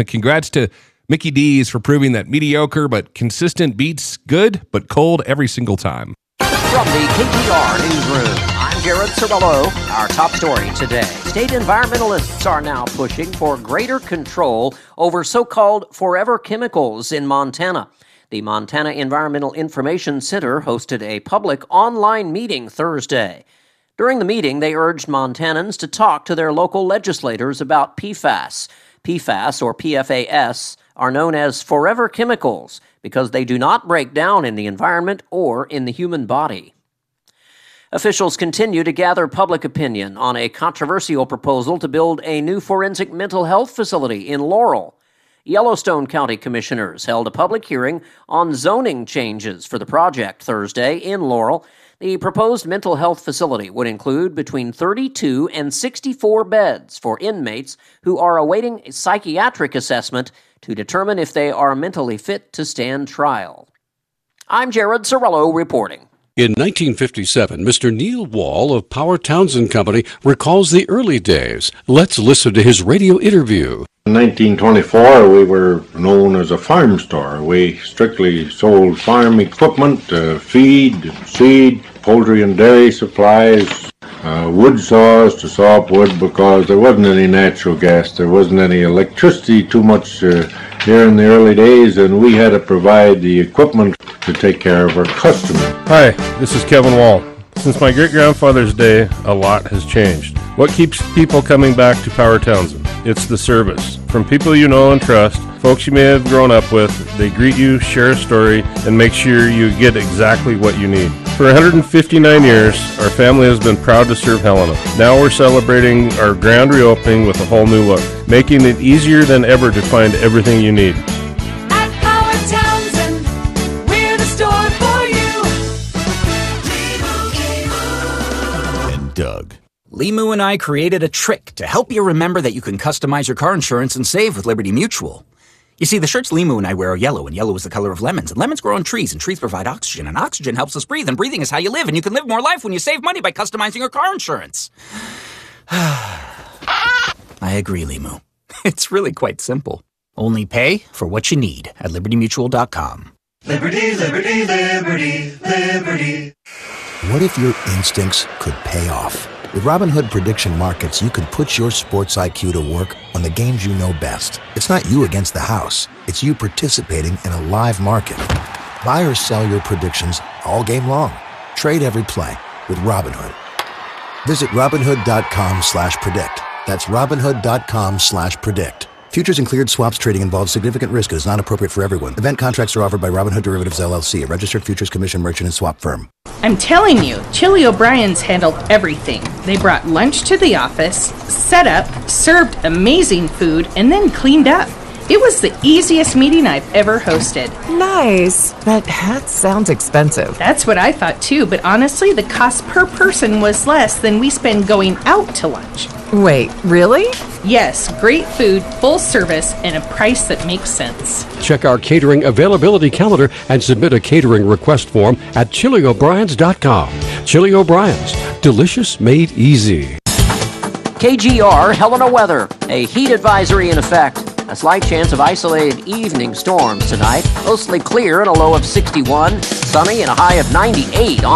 Congrats to Mickey D's for proving that mediocre but consistent beats good but cold every single time. From the KGR Newsroom, I'm Jared Cervello. Our top story today. State environmentalists are now pushing for greater control over so-called forever chemicals in Montana. The Montana Environmental Information Center hosted a public online meeting Thursday. During the meeting, they urged Montanans to talk to their local legislators about PFAS. PFAS, or PFAS, are known as forever chemicals because they do not break down in the environment or in the human body. Officials continue to gather public opinion on a controversial proposal to build a new forensic mental health facility in Laurel. Yellowstone County commissioners held a public hearing on zoning changes for the project Thursday in Laurel. The proposed mental health facility would include between 32 and 64 beds for inmates who are awaiting a psychiatric assessment to determine if they are mentally fit to stand trial. I'm Jared Cervello reporting. In 1957, Mr. Neil Wall of Power Townsend Company recalls the early days. Let's listen to his radio interview. In 1924, we were known as a farm store. We strictly sold farm equipment, feed, seed, poultry and dairy supplies, wood saws to saw up wood because there wasn't any natural gas, there wasn't any electricity too much here in the early days, and we had to provide the equipment to take care of our customers. Hi, this is Kevin Wall. Since my great-grandfather's day, a lot has changed. What keeps people coming back to Power Townsend? It's the service. From people you know and trust, folks you may have grown up with, they greet you, share a story, and make sure you get exactly what you need. For 159 years, our family has been proud to serve Helena. Now we're celebrating our grand reopening with a whole new look, making it easier than ever to find everything you need. At Power Townsend, we're the store for you. And Doug. Limu and I created a trick to help you remember that you can customize your car insurance and save with Liberty Mutual. You see, the shirts Limu and I wear are yellow, and yellow is the color of lemons, and lemons grow on trees, and trees provide oxygen, and oxygen helps us breathe, and breathing is how you live, and you can live more life when you save money by customizing your car insurance. I agree, Limu. It's really quite simple. Only pay for what you need at libertymutual.com. Liberty, liberty, liberty, liberty. What if your instincts could pay off? With Robinhood Prediction Markets, you can put your sports IQ to work on the games you know best. It's not you against the house. It's you participating in a live market. Buy or sell your predictions all game long. Trade every play with Robinhood. Visit Robinhood.com/predict. That's Robinhood.com/predict. Futures and cleared swaps trading involves significant risk and is not appropriate for everyone. Event contracts are offered by Robinhood Derivatives LLC, a registered futures commission merchant and swap firm. I'm telling you, Chili O'Brien's handled everything. They brought lunch to the office, set up, served amazing food, and then cleaned up. It was the easiest meeting I've ever hosted. Nice, but that sounds expensive. That's what I thought too, but honestly, the cost per person was less than we spend going out to lunch. Wait, really? Yes, great food, full service, and a price that makes sense. Check our catering availability calendar and submit a catering request form at ChiliO'Briens.com. Chili O'Brien's, delicious made easy. KGR Helena weather. A heat advisory in effect. A slight chance of isolated evening storms tonight. Mostly clear and a low of 61. Sunny and a high of 98.